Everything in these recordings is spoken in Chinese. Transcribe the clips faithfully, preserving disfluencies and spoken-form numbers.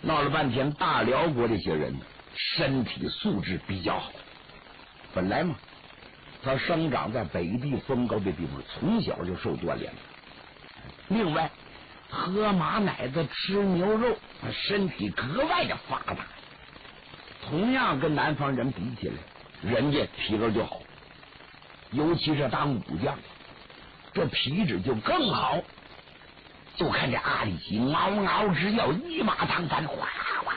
闹了半天，大辽国这些人身体素质比较好，本来嘛，他生长在北地风高的地方，从小就受锻炼了。另外，喝马奶子，吃牛肉，身体格外的发达。同样跟南方人比起来，人家体格就好，尤其是当武将，这皮质就更好。就看这阿里奇嗷嗷直叫，一马当三，哗哗，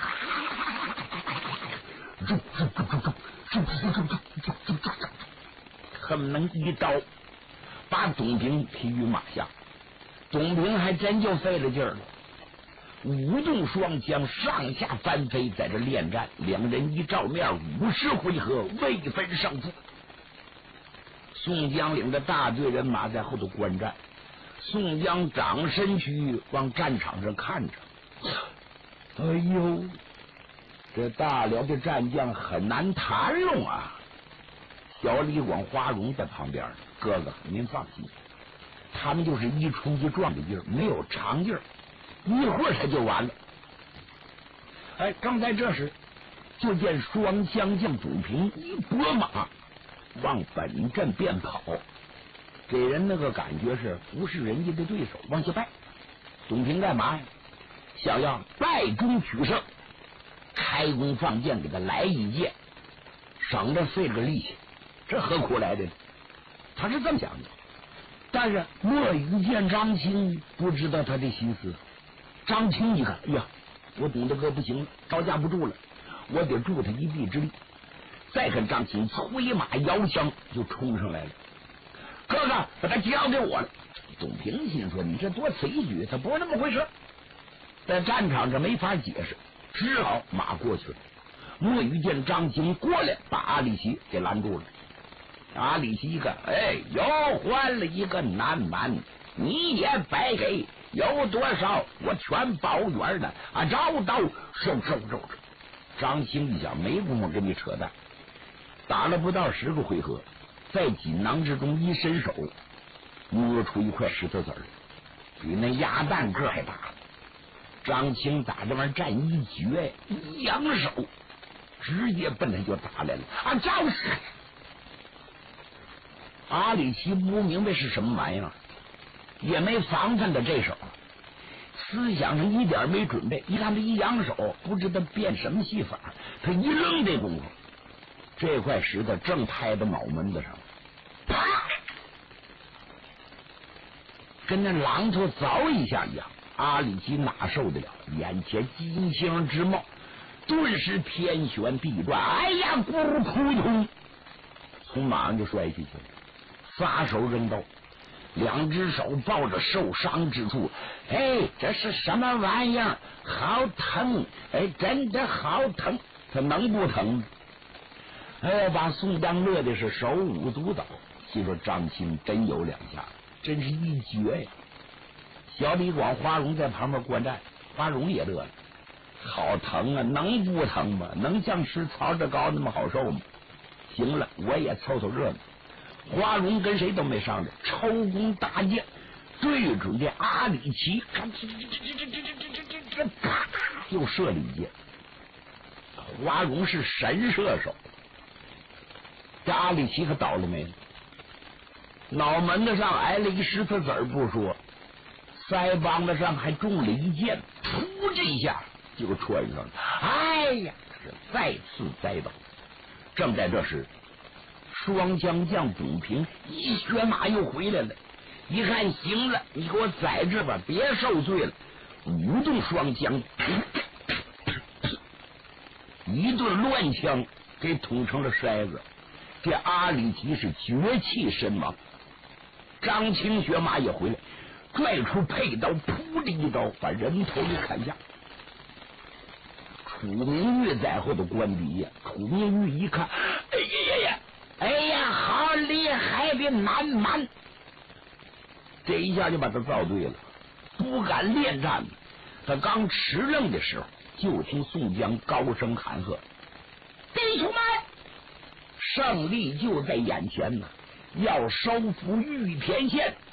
恨不能一刀把董平劈于马下。董平还真就费了劲儿了，舞动双枪，上下翻飞，在这恋战，两人一照面，五十回合未分胜负。宋江领着大队人马在后头观战，宋江长身躯往战场上看着，哎呦，这大辽的战将很难谈拢啊！小李广、花荣在旁边，哥哥您放心，他们就是一冲一撞的劲儿，没有长劲儿，一会儿他就完了。哎，正在这时，就见双枪将董平一拨马往本阵便跑，给人那个感觉是不是人家的对手，往下败。董平干嘛呀？想要败中取胜，开弓放箭，给他来一箭，省着费个力气，这何苦来的呢？他是这么想的。但是莫雨见张青不知道他的心思。张青一看，哎呀，我董大哥不行了，招架不住了，我得助他一臂之力。再看张青催马摇枪就冲上来了，哥哥把他交给我了。董平心说，你这多此一举，他不是那么回事。在战场上没法解释，只好马过去了。莫雨见张青过来，把阿里奇给拦住了。阿里奇一看，哎，又换了一个南蛮，你也白给，有多少我全包圆了啊！找到收收收！张青一想，没工夫跟你扯淡，打了不到十个回合，在锦囊之中一伸手，摸出一块石头子儿，比那鸭蛋个还大。张青打这玩意儿站一绝，一扬手，直接奔他就打来了啊！招式！阿里奇不明白是什么玩意儿，也没防范的这手，思想上一点没准备。一看他一扬手，不知道变什么戏法，他一扔这功夫，这块石头正拍到脑门子上，啪，跟那榔头凿一下一样。阿里奇哪受得了？眼前金星之冒，顿时天旋地转，哎呀，咕扑通，从马上就摔下去了。撒手扔刀，两只手抱着受伤之处，哎，这是什么玩意儿？好疼！哎，真的好疼！他能不疼？哎，把宋江乐的是手舞足蹈。心说张青真有两下，真是一绝呀！小李广、花荣在旁边观战，花荣也乐了，好疼啊！能不疼吗？能像吃曹志高那么好受吗？行了，我也凑凑热闹。花荣跟谁都没商量，抽弓搭箭，对准这阿里奇，看这这这这这这这这这啪，又射了一箭。花荣是神射手，这阿里奇可倒了霉了，脑门子上挨了一石头子儿不说，腮帮子上还中了一箭，噗，这一下就穿上了。哎呀，是再次栽倒。正在这时，双枪将董平一血马又回来了，一看行了，你给我在这吧，别受罪了。舞动双枪，一顿乱枪给捅成了筛子。这阿里奇是绝气身亡。张青血马也回来，拽出佩刀，噗的一刀把人头给砍下。楚明玉在后头观敌呀，楚明玉一看，哎呀呀呀！哎呀，好厉害的南蛮！这一下就把他造对了，不敢恋战。他刚持愣的时候，就听宋江高声喊喝：“弟兄们，胜利就在眼前呢！要收复玉田县，